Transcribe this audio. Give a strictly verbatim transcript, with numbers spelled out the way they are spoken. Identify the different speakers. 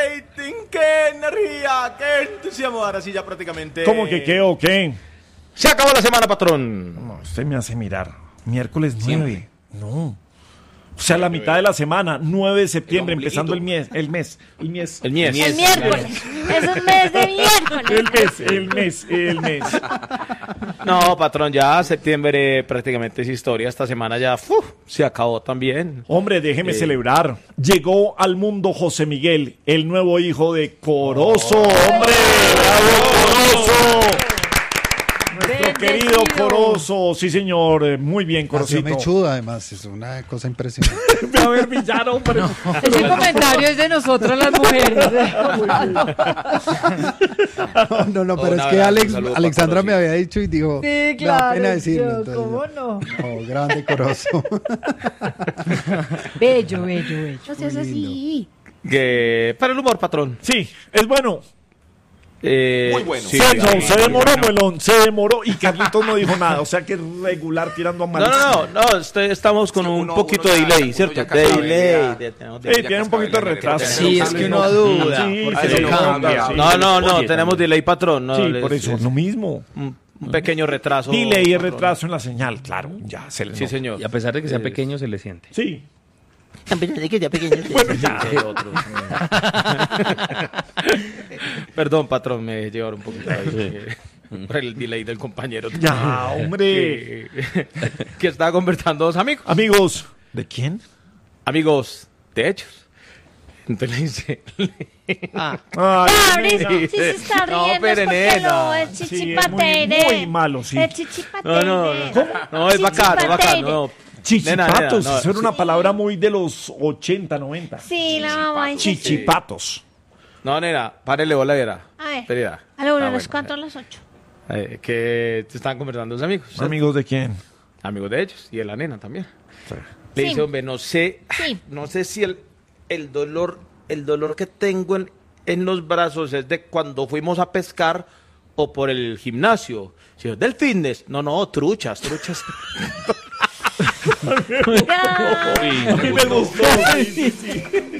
Speaker 1: rating, qué energía, qué entusiasmo. Ahora sí ya prácticamente...
Speaker 2: ¿Cómo que qué o qué?
Speaker 3: Se acabó la semana, patrón.
Speaker 2: No, usted me hace mirar. Miércoles nueve.
Speaker 3: Siempre.
Speaker 2: No. O sea, la mitad de la semana, nueve de septiembre,
Speaker 1: El
Speaker 2: empezando el mes, el mes, el mes.
Speaker 3: El mies.
Speaker 4: El miércoles. Es un mes de miércoles.
Speaker 2: El mes, el mes, el mes.
Speaker 3: No, patrón, ya septiembre prácticamente es historia. Esta semana ya uf, se acabó también.
Speaker 2: Hombre, déjeme
Speaker 3: Eh.
Speaker 2: celebrar. Llegó al mundo José Miguel, el nuevo hijo de Corozo. ¡Hombre! ¡Bravo, Corozo! Nuestro querido Corozo. Sí, señor. Eh, Muy bien,
Speaker 5: Nació
Speaker 2: Corocito.
Speaker 5: mechudo, además, es una cosa impresionante.
Speaker 2: A ver, villano, hombre.
Speaker 6: Ese comentario es de nosotros las mujeres.
Speaker 5: No, no, no,
Speaker 3: Oh,
Speaker 5: pero
Speaker 3: un
Speaker 5: es que
Speaker 3: abrazo,
Speaker 5: Alex,
Speaker 3: un saludo
Speaker 5: Alexandra
Speaker 3: para
Speaker 5: me había dicho y dijo,
Speaker 6: Sí,
Speaker 5: me da
Speaker 6: claro.
Speaker 5: pena decirlo.
Speaker 6: yo,
Speaker 5: entonces
Speaker 6: ¿Cómo
Speaker 5: yo,
Speaker 6: no?
Speaker 5: no, grande Corozo.
Speaker 6: Bello, bello, bello.
Speaker 4: No seas así.
Speaker 3: Que para el humor, patrón.
Speaker 2: Sí, es bueno.
Speaker 3: Eh,
Speaker 1: Muy bueno.
Speaker 3: sí,
Speaker 2: se,
Speaker 3: sí,
Speaker 2: no,
Speaker 3: sí,
Speaker 2: se
Speaker 3: sí,
Speaker 2: demoró,
Speaker 3: sí.
Speaker 2: Melón, se demoró y Carlitos no dijo nada. O sea que regular tirando a
Speaker 3: No,
Speaker 2: mal.
Speaker 3: no, no, no, este- estamos con
Speaker 1: Sí,
Speaker 3: un
Speaker 1: uno-
Speaker 3: poquito
Speaker 1: uno
Speaker 3: de
Speaker 1: ya-
Speaker 3: delay,
Speaker 1: uno
Speaker 3: ¿cierto?
Speaker 1: ya
Speaker 3: De
Speaker 1: cascabelea.
Speaker 3: delay. de- tenemos de-
Speaker 2: Eh, tiene un poquito de retraso.
Speaker 1: Sí,
Speaker 7: es que uno duda.
Speaker 2: Sí,
Speaker 7: porque
Speaker 2: se
Speaker 7: se
Speaker 2: lo
Speaker 7: cambia.
Speaker 2: cambia, sí.
Speaker 3: No, no, no,
Speaker 7: Oye,
Speaker 3: tenemos delay, patrón. No,
Speaker 2: Sí,
Speaker 3: les-
Speaker 2: por eso,
Speaker 3: es
Speaker 2: lo mismo.
Speaker 3: un, un pequeño retraso.
Speaker 2: Delay y
Speaker 3: patrón.
Speaker 2: retraso en la señal, claro, ya se le
Speaker 3: Sí,
Speaker 2: no.
Speaker 3: señor.
Speaker 7: Y a pesar de que sea
Speaker 3: Eh,
Speaker 7: pequeño, se le siente.
Speaker 2: Sí.
Speaker 3: Bueno, ya. Perdón, patrón, me llevaron un poquito ahí, eh, por el delay del compañero.
Speaker 2: Ya, hombre.
Speaker 3: Que, que estaba conversando dos amigos.
Speaker 2: Amigos, ¿de quién?
Speaker 3: Amigos de hechos. Entonces le dice...
Speaker 2: Ay,
Speaker 4: Abre,
Speaker 2: nena.
Speaker 4: si se está
Speaker 3: No,
Speaker 4: riendo
Speaker 3: pero,
Speaker 4: es porque
Speaker 3: nena.
Speaker 4: no, es
Speaker 2: Sí, es
Speaker 4: chichipateire.
Speaker 2: muy- muy malo, sí.
Speaker 4: Es chichipateire.
Speaker 3: No, no, no. No, es bacano, es bacano. No. Nena,
Speaker 2: Chichipatos,
Speaker 3: nena, no.
Speaker 2: eso era una palabra muy de los ochenta, noventa.
Speaker 4: Sí, la mamá dice.
Speaker 2: Chichipatos.
Speaker 3: No, nena, párele bola, era.
Speaker 4: A ver.
Speaker 3: Espera.
Speaker 4: A la una,
Speaker 3: Ah,
Speaker 4: a las
Speaker 3: bueno.
Speaker 4: cuatro, a las ocho.
Speaker 3: Eh, que te estaban conversando dos amigos. ¿cierto?
Speaker 2: ¿Amigos de quién?
Speaker 3: Amigos de ellos y de la nena también. Le
Speaker 4: Sí.
Speaker 3: dice, hombre, no sé,
Speaker 4: Sí.
Speaker 3: no sé si el, el dolor, el dolor que tengo en, en los brazos es de cuando fuimos a pescar o por el gimnasio. Si es del fitness. No, no, truchas, truchas.
Speaker 2: A mí me gustó. Sí, sí, sí.